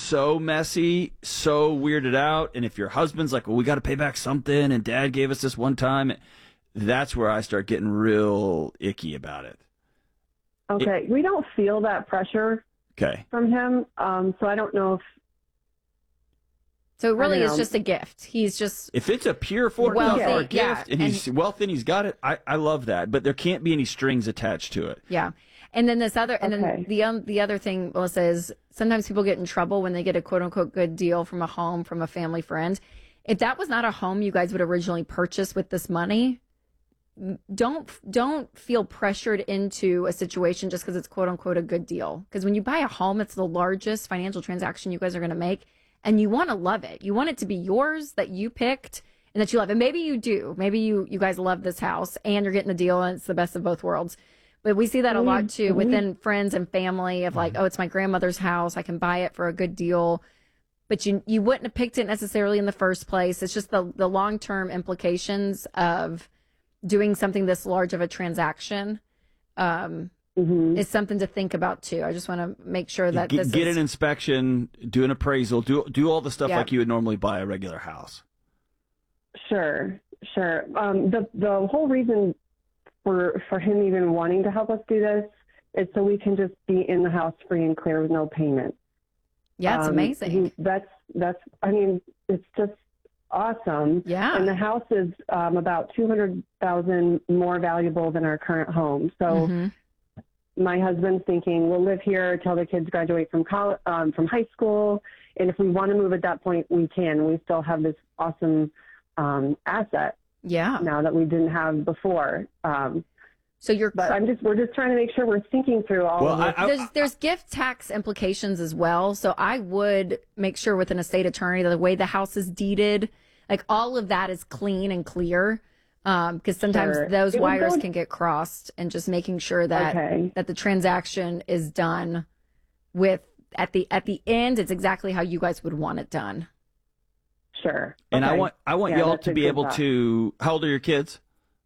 so messy, so weirded out, and if your husband's like, well, we got to pay back something, and dad gave us this one time, that's where I start getting real icky about it. Okay. We don't feel that pressure from him. So I don't know if. So it really is just a gift. He's just. If it's a pure $4,000 gift and he's wealthy and he's got it, I love that. But there can't be any strings attached to it. Yeah. And then this other, and then the other thing, Melissa, is sometimes people get in trouble when they get a quote unquote good deal from a home, from a family friend. If that was not a home you guys would originally purchase with this money, don't feel pressured into a situation just because it's quote unquote a good deal. Because when you buy a home, it's the largest financial transaction you guys are going to make, and you want to love it. You want it to be yours, that you picked and that you love. And maybe you do. Maybe you guys love this house and you're getting the deal and it's the best of both worlds. But we see that a lot too within friends and family of like, oh, it's my grandmother's house. I can buy it for a good deal. But you wouldn't have picked it necessarily in the first place. It's just the long-term implications of doing something this large of a transaction is something to think about too. I just want to make sure that get an inspection, do an appraisal, do all the stuff like you would normally buy a regular house. Sure. The whole reason for him even wanting to help us do this is so we can just be in the house free and clear with no payment. Yeah, it's amazing. That's. I mean, it's just awesome. Yeah. And the house is about $200,000 more valuable than our current home. So my husband's thinking we'll live here till the kids graduate from college, from high school, and if we want to move at that point, we can. We still have this awesome asset. Yeah. Now that we didn't have before. So we're just trying to make sure we're thinking through all of this. There's gift tax implications as well. So I would make sure with an estate attorney that the way the house is deeded, like all of that is clean and clear. Because sometimes those wires can get crossed, and just making sure that that the transaction is done with at the end, it's exactly how you guys would want it done. Sure. And I want y'all to be able to. How old are your kids?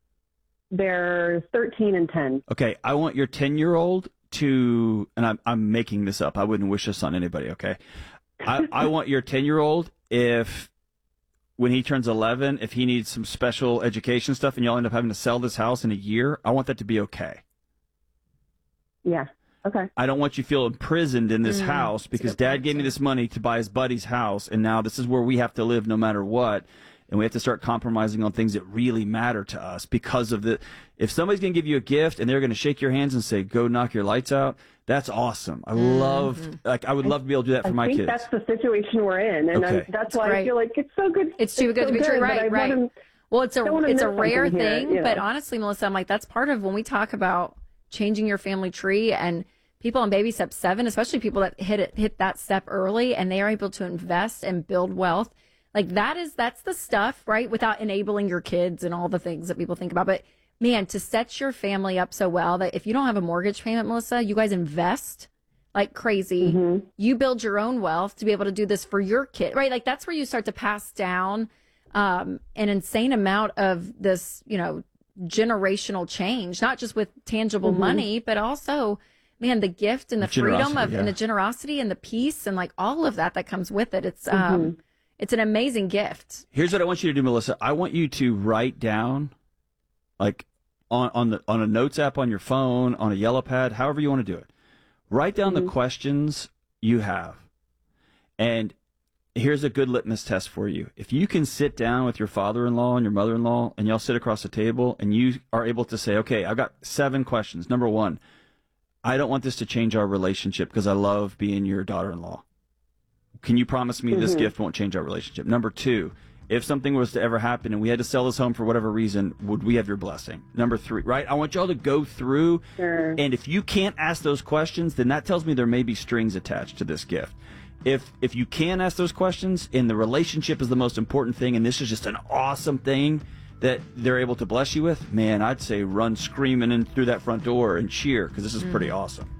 They're 13 and 10. Okay, I want your 10-year-old to, and I'm making this up. I wouldn't wish this on anybody. Okay, I want your 10-year-old, if when he turns 11, if he needs some special education stuff, and y'all end up having to sell this house in a year, I want that to be okay. Yeah. Okay. I don't want you to feel imprisoned in this house because Dad gave me this money to buy his buddy's house, and now this is where we have to live no matter what, and we have to start compromising on things that really matter to us because of the. If somebody's going to give you a gift and they're going to shake your hands and say, "Go knock your lights out," that's awesome. I love, I would love to be able to do that for my kids. That's the situation we're in, and that's why I feel like it's so good. It's too good to be true, right? Well, it's a rare thing, but honestly, Melissa, I'm like, that's part of when we talk about changing your family tree, and people on baby step 7, especially people that hit that step early and they are able to invest and build wealth. Like that's the stuff, right? Without enabling your kids and all the things that people think about. But man, to set your family up so well that if you don't have a mortgage payment, Melissa, you guys invest like crazy. You build your own wealth to be able to do this for your kid, right? Like that's where you start to pass down an insane amount of this, generational change, not just with tangible money, but also, man, the gift and the freedom of and the generosity and the peace and like all of that comes with it. It's an amazing gift. Here's what I want you to do, Melissa. I want you to write down, like on a notes app on your phone, on a yellow pad, however you want to do it. Write down the questions you have. And here's a good litmus test for you. If you can sit down with your father-in-law and your mother-in-law and y'all sit across the table and you are able to say, okay, I've got 7 questions. Number 1, I don't want this to change our relationship because I love being your daughter-in-law. Can you promise me this gift won't change our relationship? Number 2, if something was to ever happen and we had to sell this home for whatever reason, would we have your blessing? Number 3, right? I want y'all to go through, and if you can't ask those questions, then that tells me there may be strings attached to this gift. If you can ask those questions and the relationship is the most important thing and this is just an awesome thing that they're able to bless you with, man, I'd say run screaming in through that front door and cheer because this is pretty awesome.